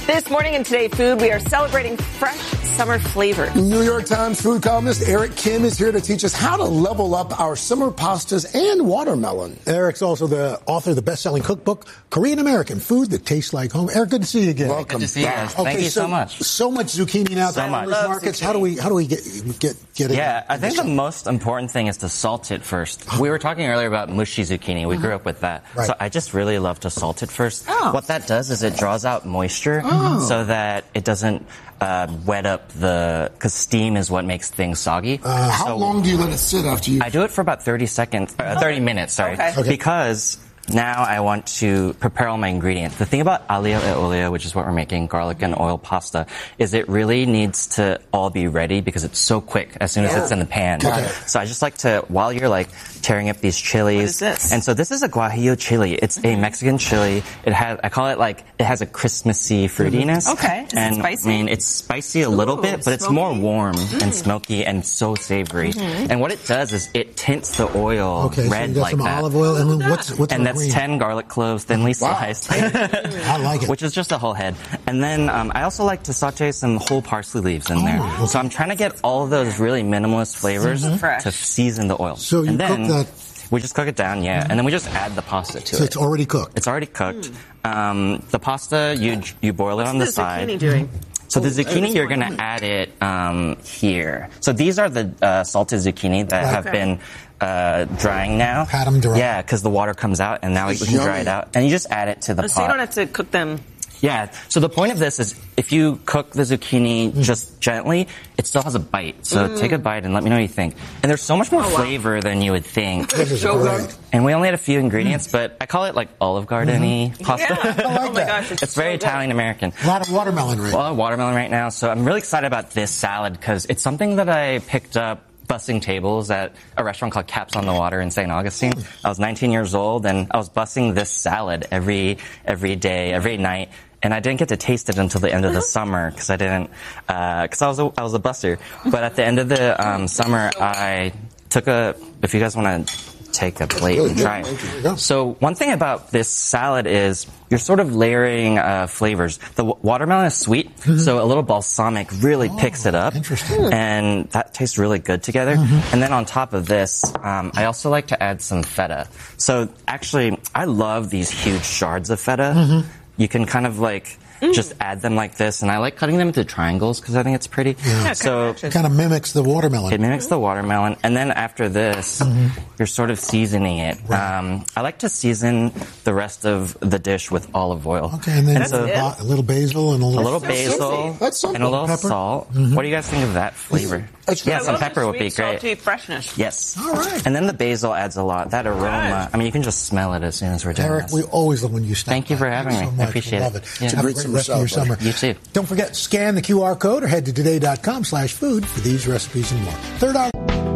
This morning in Today Food, we are celebrating fresh summer flavors. New York Times food columnist Eric Kim is here to teach us how to level up our summer pastas and watermelon. Eric's also the author of the best-selling cookbook, Korean American Food That Tastes Like Home. Eric, good to see you again. Welcome. Good to see you guys. Okay, Thank you so much. So much zucchini now at the farmers markets. How do we get it? Yeah, I think the most important thing is to salt it first. We were talking earlier about mushy zucchini. We grew up with that. Right. So I just really love to salt it first. What that does is it draws out moisture so that it doesn't wet up because steam is what makes things soggy. How long do you let it sit after you? I do it for about 30 minutes, sorry. Okay. Because now I want to prepare all my ingredients. The thing about aglio e olio, which is what we're making, garlic and oil pasta, is it really needs to all be ready because it's so quick as soon as it's in the pan. So I just like to, while you're like tearing up these chilies. What is this? And so this is a guajillo chili. It's a Mexican chili. It has a Christmassy fruitiness. Okay. Is it spicy? I mean, it's spicy a little bit, but it's more warm and smoky and so savory. And what it does is it tints the oil Okay, red so you got like some that. olive oil, and then what's And that's green? 10 garlic cloves thinly sliced. I like it. Which is just a whole head. And then I also like to saute some whole parsley leaves in there. okay. So I'm trying to get all of those really minimalist flavors Fresh. to season the oil. So you and then cook that. we just cook it down, and then we just add the pasta to So it. it's already cooked. It's already cooked. The pasta, you boil it on the side. Zucchini doing? So the zucchini, you're going to add it here. So these are the salted zucchini that have been drying now. Pat 'em dry. Yeah, because the water comes out, and now we can dry it out. And you just add it to the pot. So you don't have to cook them. Yeah. So the point of this is if you cook the zucchini just gently, it still has a bite. So take a bite and let me know what you think. And there's so much more flavor than you would think. This is great. And we only had a few ingredients, but I call it like Olive Garden-y pasta. Oh my gosh, It's very Italian-American. A lot of watermelon right A lot of watermelon right now. So I'm really excited about this salad because it's something that I picked up bussing tables at a restaurant called Caps on the Water in St. Augustine. I was 19 years old and I was bussing this salad every day, every night. And I didn't get to taste it until the end of the summer because I was a busser. But at the end of the summer, I took if you guys want to take a plate and try it. So one thing about this salad is you're sort of layering flavors. The watermelon is sweet, so a little balsamic really picks it up. Interesting. And that tastes really good together. And then on top of this, I also like to add some feta. So actually, I love these huge shards of feta. You can kind of like just add them like this, and I like cutting them into triangles because I think it's pretty. Yeah, So It kind of mimics the watermelon. it mimics the watermelon, and then after this, you're sort of seasoning it. Right. I like to season the rest of the dish with olive oil. Okay, and then so a little basil and a a little little basil That's simple. and a little Pepper. salt. What do you guys think of that flavor? Yeah, some pepper would be great. Salty freshness. Yes. All right. And then the basil adds a lot. That aroma. I mean, you can just smell it as soon as we're done. Eric, this. we always love when you stop. Thank you by. for having Thanks me. so I much. appreciate We love it. it. Yeah. Have a Great great summer rest of your salad, summer. buddy. You too. Don't forget, scan the QR code or head to today.com/food for these recipes and more. Third hour.